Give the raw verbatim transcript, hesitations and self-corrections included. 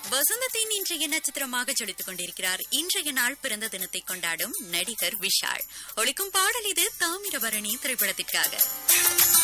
வசந்தத்தின் இன்றைய நட்சத்திரமாக ஜொலித்துக் கொண்டிருக்கிறார். இன்றைய நாள் பிறந்த தினத்தை கொண்டாடும் நடிகர் விஷால். ஒலிக்கும் பாடல் இது தாமிரபரணி திரைப்படத்திற்காக.